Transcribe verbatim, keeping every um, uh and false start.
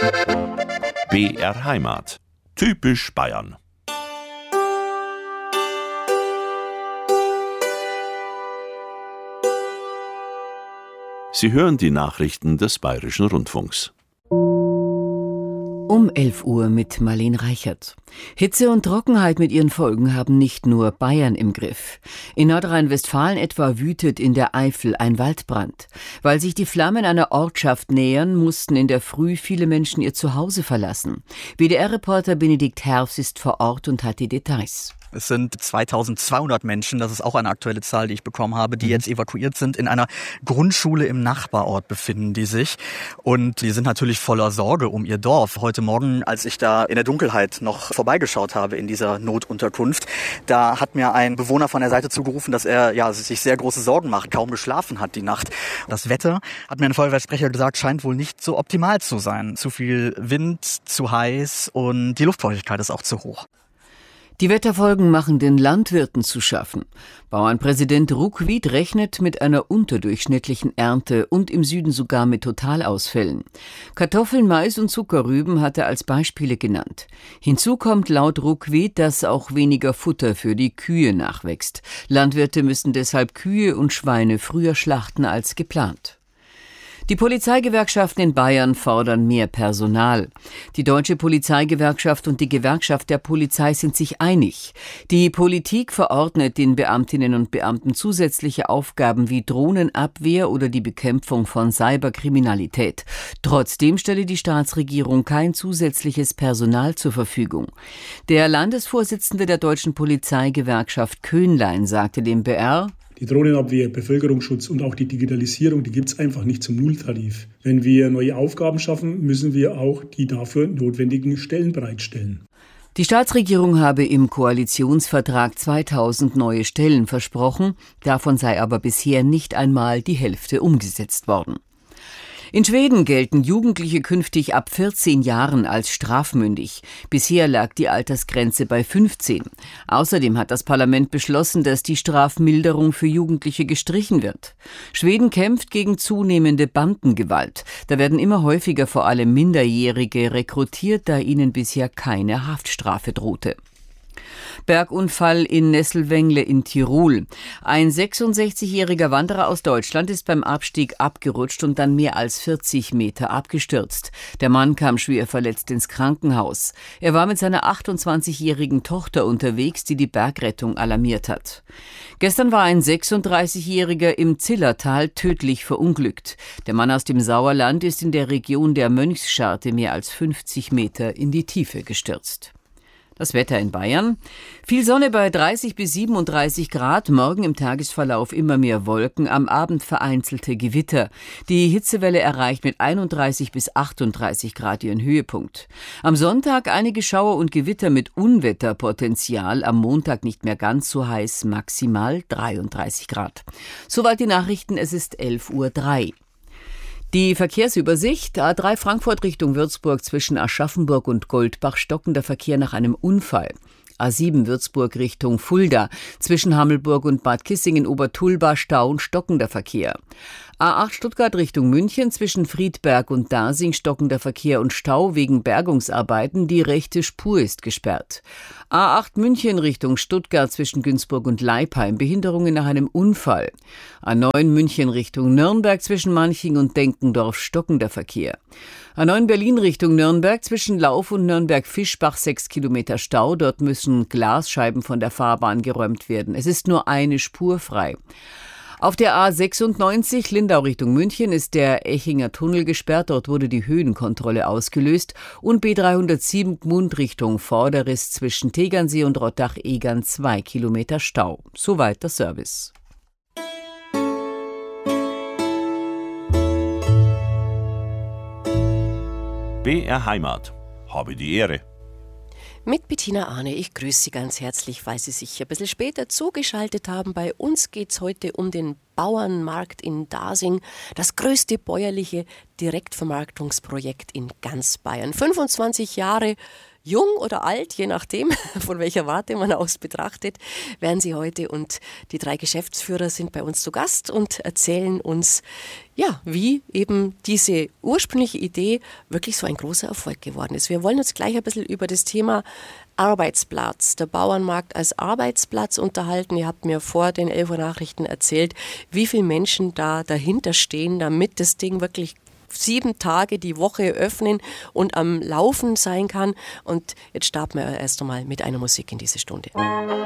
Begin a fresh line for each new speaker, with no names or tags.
B R Heimat. Typisch Bayern. Sie hören die Nachrichten des Bayerischen Rundfunks.
Um elf Uhr mit Marlene Reichert. Hitze und Trockenheit mit ihren Folgen haben nicht nur Bayern im Griff. In Nordrhein-Westfalen etwa wütet in der Eifel ein Waldbrand. Weil sich die Flammen einer Ortschaft nähern, mussten in der Früh viele Menschen ihr Zuhause verlassen. W D R-Reporter Benedikt Herfs ist vor Ort und hat die Details.
Es sind zweitausendzweihundert Menschen, das ist auch eine aktuelle Zahl, die ich bekommen habe, die jetzt evakuiert sind. In einer Grundschule im Nachbarort befinden die sich. Und die sind natürlich voller Sorge um ihr Dorf. Heute Morgen, als ich da in der Dunkelheit noch vorbeigeschaut habe in dieser Notunterkunft, da hat mir ein Bewohner von der Seite zugerufen, dass er ja sich sehr große Sorgen macht, kaum geschlafen hat die Nacht. Das Wetter, hat mir ein Feuerwehrsprecher gesagt, scheint wohl nicht so optimal zu sein. Zu viel Wind, zu heiß und die Luftfeuchtigkeit ist auch zu hoch.
Die Wetterfolgen machen den Landwirten zu schaffen. Bauernpräsident Ruckwied rechnet mit einer unterdurchschnittlichen Ernte und im Süden sogar mit Totalausfällen. Kartoffeln, Mais und Zuckerrüben hat er als Beispiele genannt. Hinzu kommt laut Ruckwied, dass auch weniger Futter für die Kühe nachwächst. Landwirte müssen deshalb Kühe und Schweine früher schlachten als geplant. Die Polizeigewerkschaften in Bayern fordern mehr Personal. Die Deutsche Polizeigewerkschaft und die Gewerkschaft der Polizei sind sich einig. Die Politik verordnet den Beamtinnen und Beamten zusätzliche Aufgaben wie Drohnenabwehr oder die Bekämpfung von Cyberkriminalität. Trotzdem stelle die Staatsregierung kein zusätzliches Personal zur Verfügung. Der Landesvorsitzende der Deutschen Polizeigewerkschaft Köhnlein sagte dem B R:
Die Drohnenabwehr, Bevölkerungsschutz und auch die Digitalisierung, die gibt es einfach nicht zum Nulltarif. Wenn wir neue Aufgaben schaffen, müssen wir auch die dafür notwendigen Stellen bereitstellen.
Die Staatsregierung habe im Koalitionsvertrag zweitausend neue Stellen versprochen, davon sei aber bisher nicht einmal die Hälfte umgesetzt worden. In Schweden gelten Jugendliche künftig ab vierzehn Jahren als strafmündig. Bisher lag die Altersgrenze bei fünfzehn. Außerdem hat das Parlament beschlossen, dass die Strafmilderung für Jugendliche gestrichen wird. Schweden kämpft gegen zunehmende Bandengewalt. Da werden immer häufiger vor allem Minderjährige rekrutiert, da ihnen bisher keine Haftstrafe drohte. Bergunfall in Nesselwengle in Tirol. Ein sechsundsechzigjähriger Wanderer aus Deutschland ist beim Abstieg abgerutscht und dann mehr als vierzig Meter abgestürzt. Der Mann kam schwer verletzt ins Krankenhaus. Er war mit seiner achtundzwanzigjährigen Tochter unterwegs, die die Bergrettung alarmiert hat. Gestern war ein sechsunddreißigjähriger im Zillertal tödlich verunglückt. Der Mann aus dem Sauerland ist in der Region der Mönchsscharte mehr als fünfzig Meter in die Tiefe gestürzt. Das Wetter in Bayern. Viel Sonne bei dreißig bis siebenunddreißig Grad. Morgen im Tagesverlauf immer mehr Wolken. Am Abend vereinzelte Gewitter. Die Hitzewelle erreicht mit einunddreißig bis achtunddreißig Grad ihren Höhepunkt. Am Sonntag einige Schauer und Gewitter mit Unwetterpotenzial. Am Montag nicht mehr ganz so heiß. Maximal dreiunddreißig Grad. Soweit die Nachrichten. Es ist elf Uhr drei. Die Verkehrsübersicht: A drei Frankfurt Richtung Würzburg zwischen Aschaffenburg und Goldbach stockender Verkehr nach einem Unfall. A sieben Würzburg Richtung Fulda zwischen Hammelburg und Bad Kissingen-Obertulba Stau und stockender Verkehr. A acht Stuttgart Richtung München zwischen Friedberg und Dasing stockender Verkehr und Stau wegen Bergungsarbeiten. Die rechte Spur ist gesperrt. A acht München Richtung Stuttgart zwischen Günzburg und Leipheim. Behinderungen nach einem Unfall. A neun München Richtung Nürnberg zwischen Manching und Denkendorf stockender Verkehr. A neun Berlin Richtung Nürnberg zwischen Lauf und Nürnberg-Fischbach sechs Kilometer Stau. Dort müssen Glasscheiben von der Fahrbahn geräumt werden. Es ist nur eine Spur frei. Auf der A sechsundneunzig Lindau Richtung München ist der Echinger Tunnel gesperrt. Dort wurde die Höhenkontrolle ausgelöst. Und B dreihundertsieben Gmund Richtung Vorderriss zwischen Tegernsee und Rottach-Egern zwei Kilometer Stau. Soweit der Service.
B R Heimat. Habe die Ehre.
Mit Bettina Arne, ich grüße Sie ganz herzlich, weil Sie sich ein bisschen später zugeschaltet haben. Bei uns geht es heute um den Bauernmarkt in Dasing, das größte bäuerliche Direktvermarktungsprojekt in ganz Bayern. fünfundzwanzig Jahre jung oder alt, je nachdem, von welcher Warte man aus betrachtet, werden sie heute. Und die drei Geschäftsführer sind bei uns zu Gast und erzählen uns, ja, wie eben diese ursprüngliche Idee wirklich so ein großer Erfolg geworden ist. Wir wollen uns gleich ein bisschen über das Thema Arbeitsplatz, der Bauernmarkt als Arbeitsplatz unterhalten. Ihr habt mir vor den elf Uhr Nachrichten erzählt, wie viele Menschen da dahinter stehen, damit das Ding wirklich sieben Tage die Woche öffnen und am Laufen sein kann. Und jetzt starten wir erst einmal mit einer Musik in diese Stunde.